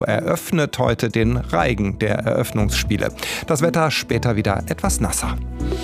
eröffnet heute den Reigen der Eröffnungsspiele. Das Wetter später wieder etwas nasser.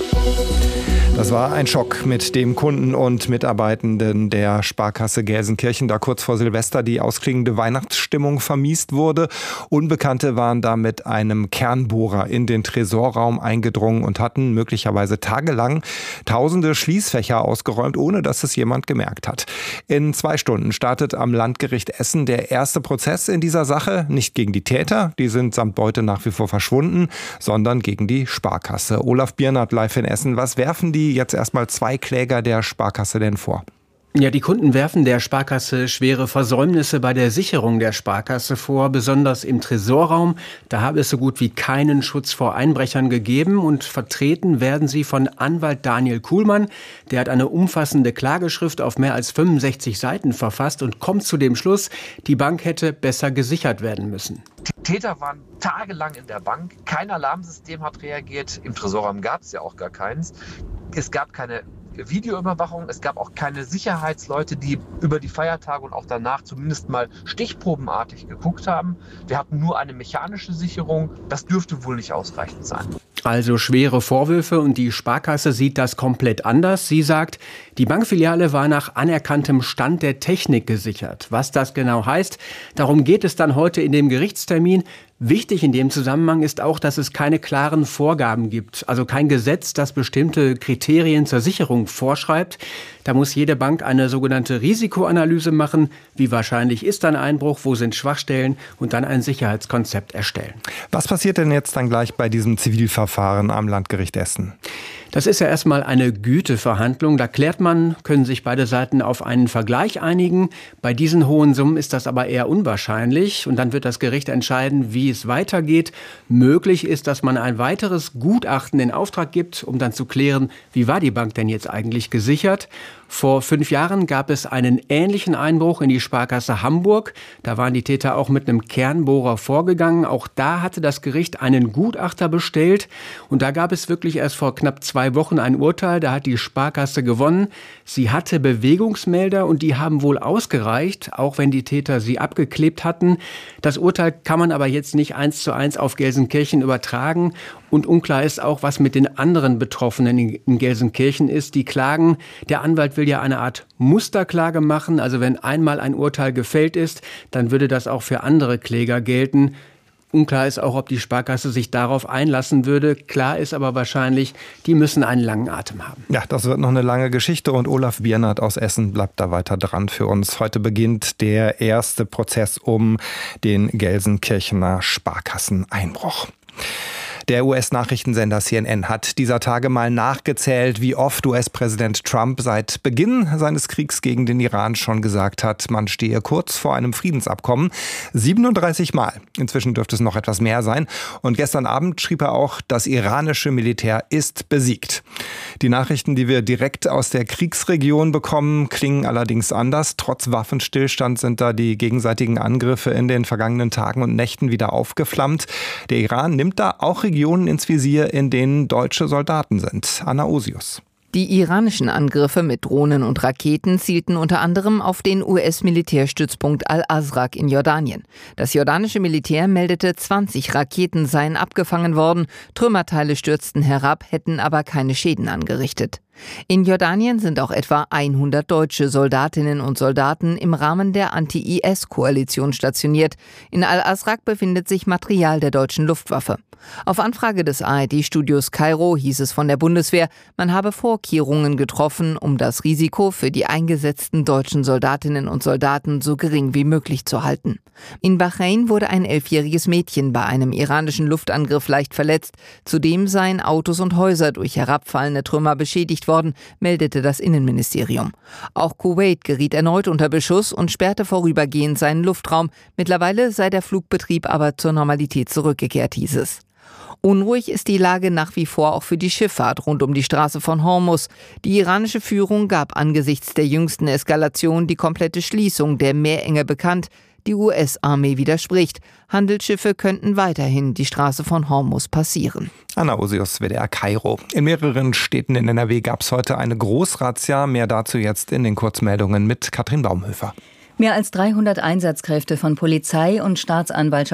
Das war ein Schock, mit dem Kunden und Mitarbeitenden der Sparkasse Gelsenkirchen da kurz vor Silvester die ausklingende Weihnachtsstimmung vermiest wurde. Unbekannte waren da mit einem Kernbohrer in den Tresorraum eingedrungen und hatten möglicherweise tagelang tausende Schließfächer ausgeräumt, ohne dass es jemand gemerkt hat. In 2 Stunden startet am Landgericht Essen der erste Prozess in dieser Sache. Nicht gegen die Täter, die sind samt Beute nach wie vor verschwunden, sondern gegen die Sparkasse. Olaf Biernert live in Essen. Was werfen die jetzt erstmal 2 Kläger der Sparkasse denn vor? Ja, die Kunden werfen der Sparkasse schwere Versäumnisse bei der Sicherung der Sparkasse vor, besonders im Tresorraum. Da habe es so gut wie keinen Schutz vor Einbrechern gegeben und vertreten werden sie von Anwalt Daniel Kuhlmann. Der hat eine umfassende Klageschrift auf mehr als 65 Seiten verfasst und kommt zu dem Schluss, die Bank hätte besser gesichert werden müssen. Die Täter waren tagelang in der Bank, kein Alarmsystem hat reagiert, im Tresorraum gab es ja auch gar keins. Es gab keine Videoüberwachung, es gab auch keine Sicherheitsleute, die über die Feiertage und auch danach zumindest mal stichprobenartig geguckt haben. Wir hatten nur eine mechanische Sicherung, das dürfte wohl nicht ausreichend sein. Also schwere Vorwürfe und die Sparkasse sieht das komplett anders. Sie sagt, die Bankfiliale war nach anerkanntem Stand der Technik gesichert. Was das genau heißt, darum geht es dann heute in dem Gerichtstermin. Wichtig in dem Zusammenhang ist auch, dass es keine klaren Vorgaben gibt, also kein Gesetz, das bestimmte Kriterien zur Sicherung vorschreibt. Da muss jede Bank eine sogenannte Risikoanalyse machen. Wie wahrscheinlich ist ein Einbruch, wo sind Schwachstellen und dann ein Sicherheitskonzept erstellen. Was passiert denn jetzt dann gleich bei diesem Zivilverfahren am Landgericht Essen? Das ist ja erstmal eine Güteverhandlung. Da klärt man, können sich beide Seiten auf einen Vergleich einigen. Bei diesen hohen Summen ist das aber eher unwahrscheinlich. Und dann wird das Gericht entscheiden, wie es weitergeht. Möglich ist, dass man ein weiteres Gutachten in Auftrag gibt, um dann zu klären, wie war die Bank denn jetzt eigentlich gesichert. Vor 5 Jahren gab es einen ähnlichen Einbruch in die Sparkasse Hamburg. Da waren die Täter auch mit einem Kernbohrer vorgegangen. Auch da hatte das Gericht einen Gutachter bestellt. Und da gab es wirklich erst vor knapp 2 Wochen ein Urteil. Da hat die Sparkasse gewonnen. Sie hatte Bewegungsmelder und die haben wohl ausgereicht, auch wenn die Täter sie abgeklebt hatten. Das Urteil kann man aber jetzt nicht 1:1 auf Gelsenkirchen übertragen. Und unklar ist auch, was mit den anderen Betroffenen in Gelsenkirchen ist. Die klagen, der Anwalt will ja eine Art Musterklage machen. Also wenn einmal ein Urteil gefällt ist, dann würde das auch für andere Kläger gelten. Unklar ist auch, ob die Sparkasse sich darauf einlassen würde. Klar ist aber wahrscheinlich, die müssen einen langen Atem haben. Ja, das wird noch eine lange Geschichte und Olaf Biernert aus Essen bleibt da weiter dran für uns. Heute beginnt der erste Prozess um den Gelsenkirchener Sparkasseneinbruch. Der US-Nachrichtensender CNN hat dieser Tage mal nachgezählt, wie oft US-Präsident Trump seit Beginn seines Kriegs gegen den Iran schon gesagt hat, man stehe kurz vor einem Friedensabkommen. 37 Mal. Inzwischen dürfte es noch etwas mehr sein. Und gestern Abend schrieb er auch, das iranische Militär ist besiegt. Die Nachrichten, die wir direkt aus der Kriegsregion bekommen, klingen allerdings anders. Trotz Waffenstillstand sind da die gegenseitigen Angriffe in den vergangenen Tagen und Nächten wieder aufgeflammt. Der Iran nimmt da auch Regionen ins Visier, in denen deutsche Soldaten sind. Anna Osius. Die iranischen Angriffe mit Drohnen und Raketen zielten unter anderem auf den US-Militärstützpunkt Al-Azraq in Jordanien. Das jordanische Militär meldete, 20 Raketen seien abgefangen worden. Trümmerteile stürzten herab, hätten aber keine Schäden angerichtet. In Jordanien sind auch etwa 100 deutsche Soldatinnen und Soldaten im Rahmen der Anti-IS-Koalition stationiert. In Al-Azraq befindet sich Material der deutschen Luftwaffe. Auf Anfrage des ARD-Studios Kairo hieß es von der Bundeswehr, man habe Vorkehrungen getroffen, um das Risiko für die eingesetzten deutschen Soldatinnen und Soldaten so gering wie möglich zu halten. In Bahrain wurde ein 11-jähriges Mädchen bei einem iranischen Luftangriff leicht verletzt. Zudem seien Autos und Häuser durch herabfallende Trümmer beschädigt worden, meldete das Innenministerium. Auch Kuwait geriet erneut unter Beschuss und sperrte vorübergehend seinen Luftraum. Mittlerweile sei der Flugbetrieb aber zur Normalität zurückgekehrt, hieß es. Unruhig ist die Lage nach wie vor auch für die Schifffahrt rund um die Straße von Hormuz. Die iranische Führung gab angesichts der jüngsten Eskalation die komplette Schließung der Meerenge bekannt. Die US-Armee widerspricht. Handelsschiffe könnten weiterhin die Straße von Hormuz passieren. Anna Osius, WDR Kairo. In mehreren Städten in NRW gab es heute eine Großrazzia. Mehr dazu jetzt in den Kurzmeldungen mit Katrin Baumhöfer. Mehr als 300 Einsatzkräfte von Polizei und Staatsanwaltschaft